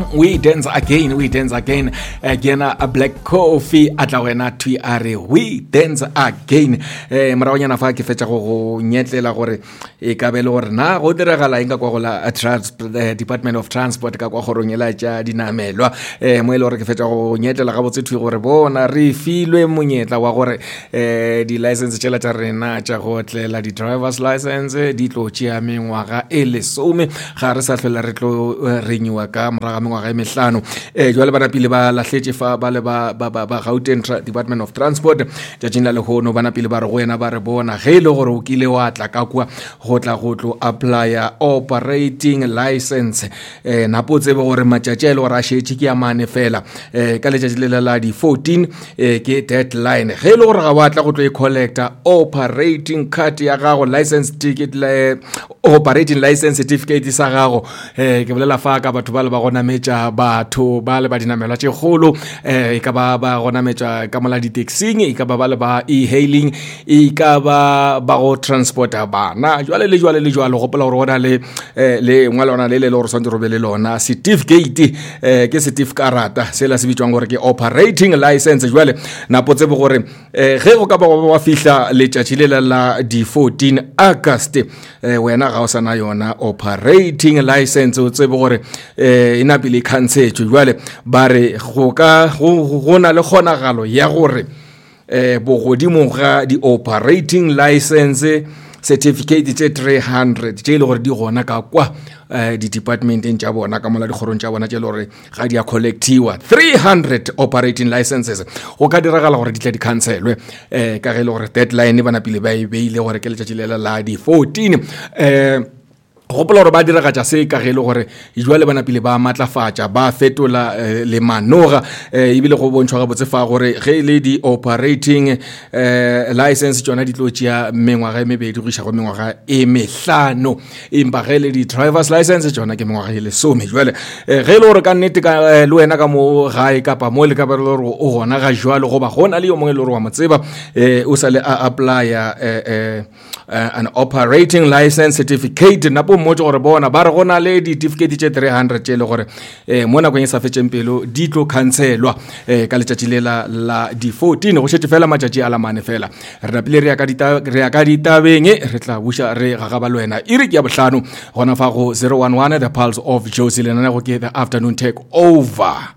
we dance again again a black coffee atla wena twi are we dance again maragonyana fa ke fetsa go nyetlela gore e ka be le gore na go diragala inga kwa go la Department of Transport ka kwa gorongela tša dinamelwa mo ile gore ke fetsa go nyetlela ga botse thwi gore bona re filwe monyetla wa gore di license tšela tša rena tša go tlela di driver's license di tlo tšea mengwaga e lesome ga re sa hlola re tlo renewa ka moraga mengwaga e mehlano jwale bana pile ba lahletše fa ba le ba Gauteng Department of Transport tšatšing la lehono bana pile ba re go wena ba re bona ge e le gore o kile wa tla ka kwa go tla go tlo applya operating license napo tsebe gore matšatši a e le gore a šetše ke a mane fela ka letšatši le la di 14 ke deadline ge e le gore ga wa tla go tlo e collecta operating card ya gago license ticket operating license certificate sa gago ke bolela fa ka batho ba le ba gona metša batho ba le ba dinamelwa tše kgolo e ka ba gona metša ka mola di-taxing e ka ba le ba e-hailing e ka ba go transporta bana jwale le gopola gore gona le ngwalona le gore swantse robe le lona certificate ke certificate se la se bitswang gore ke operating license jwale napo tsebe gore ge go ka ba wa fihla letšatši le la di 14 August wena ga o sana yona operating license o tsebe gore e napile khantshetšwe jwale ba re go na le kgonagalo ya gore bogodimo ga di operating license certificate tše 300 tše le gore di gona ka kwa di-departmenteng tša bona ka mola dikgorong tša bona tše le gore ga di a collectiwa 300 operating licenses go ka diragala gore di tla di cancelwe ka ge le gore deadline ba napile ba e beile gore ke letšatši lela la di 14 gopola gore ba diragatša se ka ge le gore jwale ba napile ba matlafatša ba fetola le manoga ebile go bontšhwa gabotse fa gore ge le di operating license tšona di tlo tšea mengwaga e mebedi go iša go mengwaga e mehlano empa ge le di driver's license tšona ke mengwaga e lesome jwale ge le gore ka nnete le wena ka mo gae kapa mo le ka ba le gore o gona ga jwalo goba gona le yo mongwe le gore wa mo tseba o sa le a applya an operating license certificate napo motho gore bona ba re gona le di-certificate tše 300 tše le gore mo nakong e sa fetšeng pelo di tlo cancelwa ka letšatši le la di 14 go šetše fela matšatši a la mane fela re napile re ya ka ditabeng re tla buša re gagaba le wena e re ke ya bohlano gona fa go 011 the pulse of Josie lenana go ke the afternoon take over.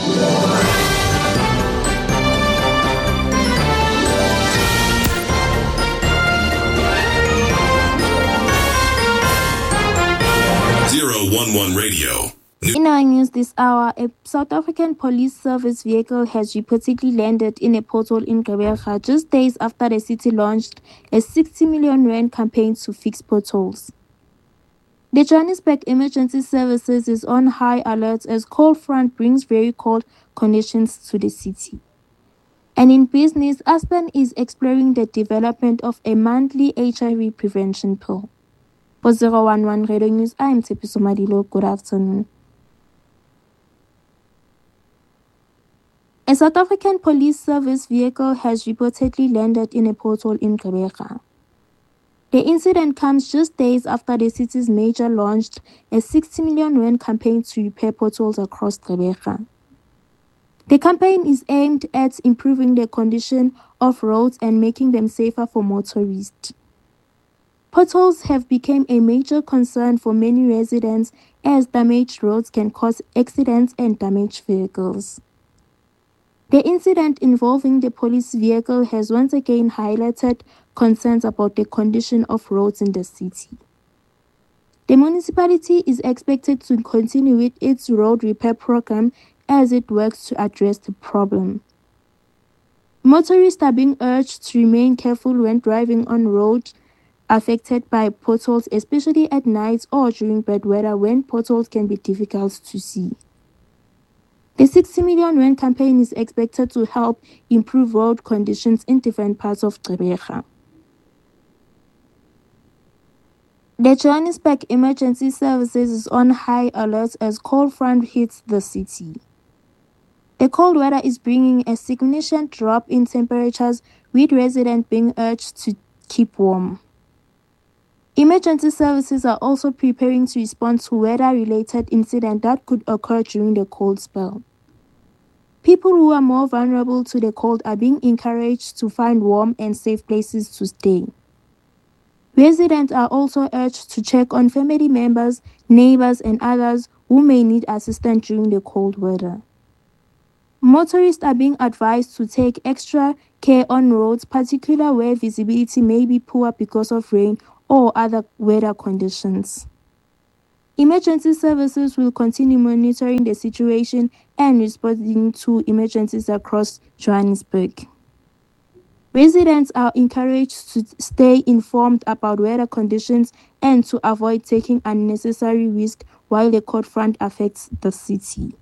011 Radio. In our news this hour, a South African police service vehicle has reportedly landed in a pothole in Gqeberha just days after the city launched a 60 million rand campaign to fix potholes. The Johannesburg Emergency Services is on high alert as cold front brings very cold conditions to the city. And in business, Aspen is exploring the development of a monthly HIV prevention pill. For 011 Radio News, I am Tshepiso Madilo. Good afternoon. A South African police service vehicle has reportedly landed in a pothole in Gqeberha. The incident comes just days after the city's mayor launched a 60 million rand campaign to repair potholes across Gqeberha. The campaign is aimed at improving the condition of roads and making them safer for motorists. Potholes have become a major concern for many residents as damaged roads can cause accidents and damage vehicles. The incident involving the police vehicle has once again highlighted concerns about the condition of roads in the city. The municipality is expected to continue with its road repair program as it works to address the problem. Motorists are being urged to remain careful when driving on roads affected by potholes, especially at night or during bad weather when potholes can be difficult to see. The 60 million rand campaign is expected to help improve road conditions in different parts of Gqeberha. The Johannesburg Emergency Services is on high alert as cold front hits the city. The cold weather is bringing a significant drop in temperatures, with residents being urged to keep warm. Emergency services are also preparing to respond to weather-related incidents that could occur during the cold spell. People who are more vulnerable to the cold are being encouraged to find warm and safe places to stay. Residents are also urged to check on family members, neighbors, and others who may need assistance during the cold weather. Motorists are being advised to take extra care on roads, particularly where visibility may be poor because of rain or other weather conditions. Emergency services will continue monitoring the situation and responding to emergencies across Johannesburg. Residents are encouraged to stay informed about weather conditions and to avoid taking unnecessary risks while the cold front affects the city.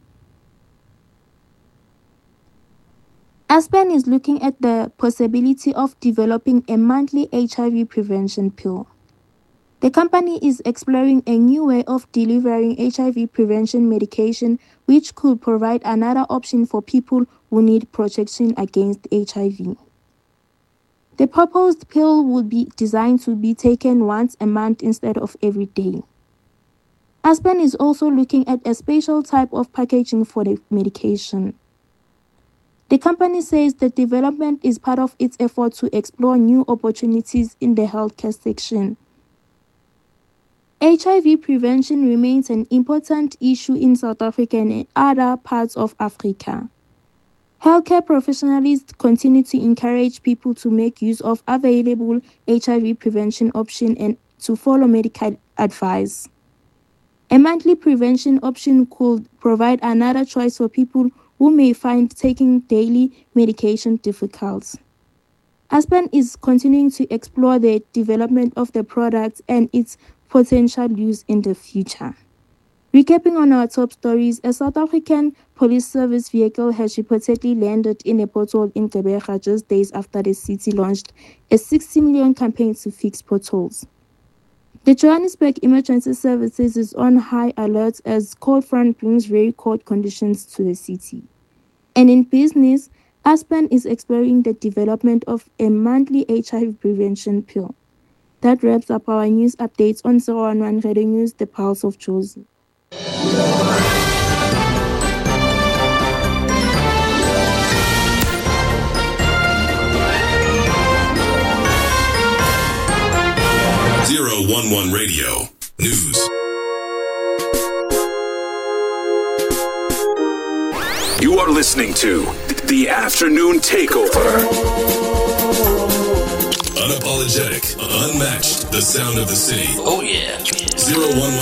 Aspen is looking at the possibility of developing a monthly HIV prevention pill. The company is exploring a new way of delivering HIV prevention medication, which could provide another option for people who need protection against HIV. The proposed pill would be designed to be taken once a month instead of every day. Aspen is also looking at a special type of packaging for the medication. The company says the development is part of its effort to explore new opportunities in the healthcare section. HIV prevention remains an important issue in South Africa and other parts of Africa. Healthcare professionals continue to encourage people to make use of available HIV prevention options and to follow medical advice. A monthly prevention option could provide another choice for people who may find taking daily medication difficult. Aspen is continuing to explore the development of the product and its potential use in the future. Recapping on our top stories, a South African police service vehicle has reportedly landed in a pothole in Gqeberha just days after the city launched a 60 million campaign to fix potholes. The Johannesburg Emergency Services is on high alert as cold front brings very cold conditions to the city. And in business, Aspen is exploring the development of a monthly HIV prevention pill. That wraps up our news updates on 011 Radio News, the Pulse of Jozi. .11 Radio News. You are listening to The Afternoon Takeover. Unapologetic, unmatched, the sound of the city. Oh yeah. 011